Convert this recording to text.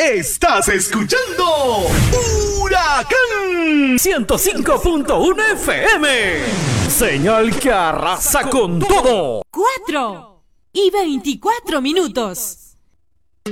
Estás escuchando Huracán 105.1 FM. Señal que arrasa con todo. 4:24.